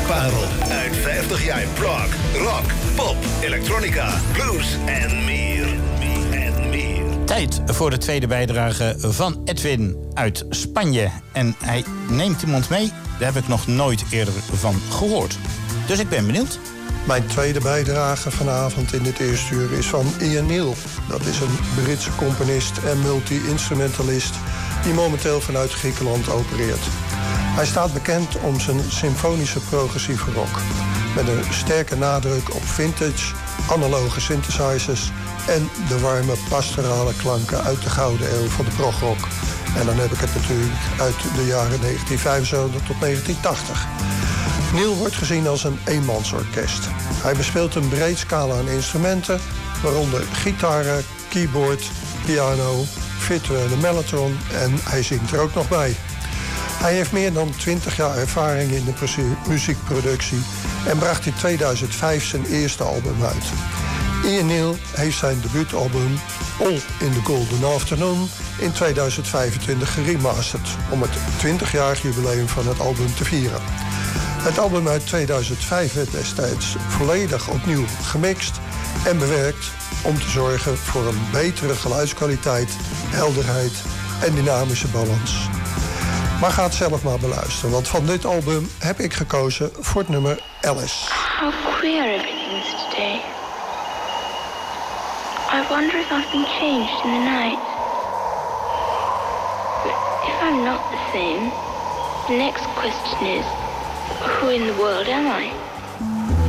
Muziekparel uit 50 jaar prog, rock, pop, elektronica, blues en meer. Tijd voor de tweede bijdrage van Edwin uit Spanje. En hij neemt iemand mee, daar heb ik nog nooit eerder van gehoord. Dus ik ben benieuwd. Mijn tweede bijdrage vanavond in dit eerste uur is van Ian Neal. Dat is een Britse componist en multi-instrumentalist die momenteel vanuit Griekenland opereert. Hij staat bekend om zijn symfonische progressieve rock. Met een sterke nadruk op vintage, analoge synthesizers en de warme pastorale klanken uit de gouden eeuw van de progrock. En dan heb ik het natuurlijk uit de jaren 1975 tot 1980. Neal wordt gezien als een eenmansorkest. Hij bespeelt een breed scala aan instrumenten, waaronder gitaren, keyboard, piano, virtuele mellotron en hij zingt er ook nog bij. Hij heeft meer dan 20 jaar ervaring in de muziekproductie en bracht in 2005 zijn eerste album uit. Ian Neal heeft zijn debuutalbum All in the Golden Afternoon in 2025 geremasterd om het 20-jarig jubileum van het album te vieren. Het album uit 2005 werd destijds volledig opnieuw gemixt en bewerkt om te zorgen voor een betere geluidskwaliteit, helderheid en dynamische balans. Maar ga het zelf maar beluisteren, want van dit album heb ik gekozen voor het nummer Alice. How queer everything is today. I wonder if I've been changed in the night. If I'm not the same, the next question is, who in the world am I?